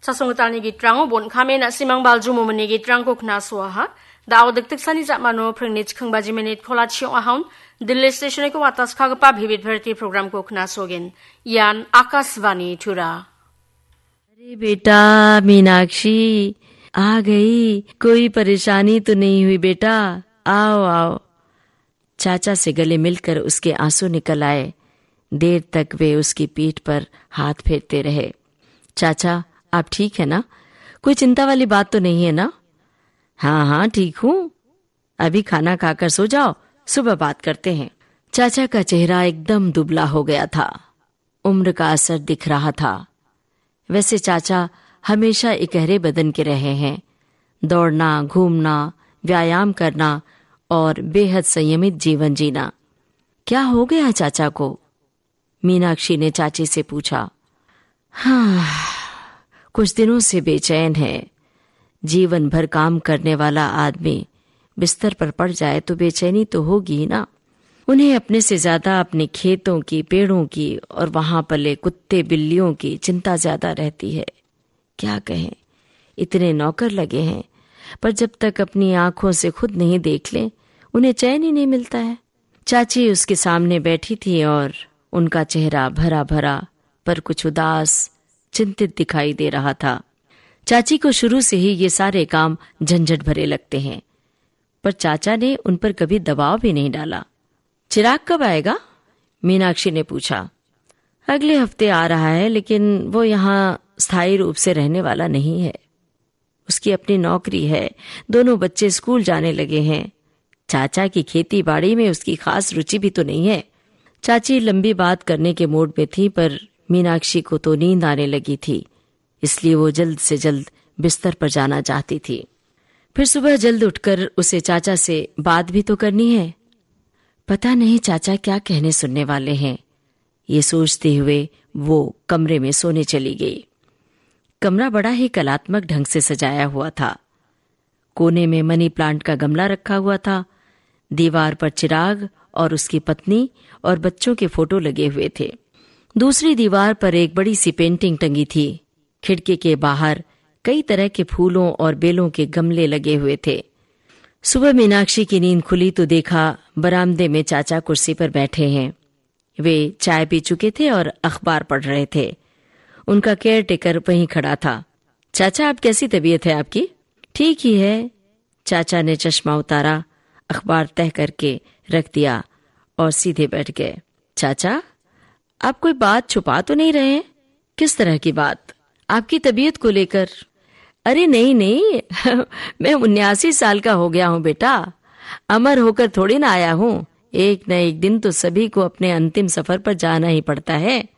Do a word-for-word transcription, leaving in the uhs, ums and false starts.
Sasungutani gi trango bon kame na simang balju momani gi trango khna suaha. Dao diktik sani japmano pringnich khangbaji minute khola chiong ahaun. Delhi station ko watas khagpa bhibit bharti program ko khna sogin. Yan Akashvani Thura. अरे बेटा मीनाक्षी आ गई, कोई परेशानी तो नहीं हुई बेटा? आओ आओ। चाचा से गले मिलकर उसके आंसू निकल आए। देर तक वे उसकी पीठ पर हाथ फेरते रहे। चाचा आप ठीक है ना? कोई चिंता वाली बात तो नहीं है ना? हाँ हाँ ठीक हूँ, अभी खाना खाकर सो जाओ, सुबह बात करते हैं। चाचा का चेहरा एकदम दुबला हो गया था, उम्र का असर दिख रहा था। वैसे चाचा हमेशा इकहरे बदन के रहे हैं। दौड़ना, घूमना, व्यायाम करना और बेहद संयमित जीवन जीना। क्या हो गया चाचा को? मीनाक्षी ने चाची से पूछा। हाँ, कुछ दिनों से बेचैन है। जीवन भर काम करने वाला आदमी बिस्तर पर पड़ जाए तो बेचैनी तो होगी ही ना। उन्हें अपने से ज्यादा अपने खेतों की, पेड़ों की और वहां पले कुत्ते बिल्लियों की चिंता ज्यादा रहती है। क्या कहें, इतने नौकर लगे हैं, पर जब तक अपनी आंखों से खुद नहीं देख लें उन्हें चैन ही नहीं मिलता है। चाची उसके सामने बैठी थी और उनका चेहरा भरा भरा पर कुछ उदास, चिंतित दिखाई दे रहा था। चाची को शुरू से ही ये सारे काम झंझट भरे लगते हैं, पर चाचा ने उन पर कभी दबाव भी नहीं डाला। चिराग कब आएगा? मीनाक्षी ने पूछा। अगले हफ्ते आ रहा है, लेकिन वो यहाँ स्थायी रूप से रहने वाला नहीं है। उसकी अपनी नौकरी है, दोनों बच्चे स्कूल जाने लगे हैं। चाचा की खेती बाड़ी में उसकी खास रुचि भी तो नहीं है। चाची लंबी बात करने के मूड में थी, पर मीनाक्षी को तो नींद आने लगी थी, इसलिए वो जल्द से जल्द बिस्तर पर जाना चाहती थी। फिर सुबह जल्द उठकर उसे चाचा से बात भी तो करनी है। पता नहीं चाचा क्या कहने सुनने वाले हैं, ये सोचते हुए वो कमरे में सोने चली गई। कमरा बड़ा ही कलात्मक ढंग से सजाया हुआ था। कोने में मनी प्लांट का गमला रखा हुआ था। दीवार पर चिराग और उसकी पत्नी और बच्चों के फोटो लगे हुए थे। दूसरी दीवार पर एक बड़ी सी पेंटिंग टंगी थी। खिड़की के बाहर कई तरह के फूलों और बेलों के गमले लगे हुए थे। सुबह मीनाक्षी की नींद खुली तो देखा बरामदे में चाचा कुर्सी पर बैठे हैं। वे चाय पी चुके थे और अखबार पढ़ रहे थे। उनका केयर टेकर वहीं खड़ा था। चाचा, आप कैसी तबीयत है आपकी? ठीक ही है। चाचा ने चश्मा उतारा, अखबार तह करके रख दिया और सीधे बैठ गए। चाचा, आप कोई बात छुपा तो नहीं रहे? किस तरह की बात? आपकी तबीयत को लेकर? अरे नहीं नहीं मैं उन्यासी साल का हो गया हूँ बेटा, अमर होकर थोड़ी ना आया हूँ। एक न एक दिन तो सभी को अपने अंतिम सफर पर जाना ही पड़ता है।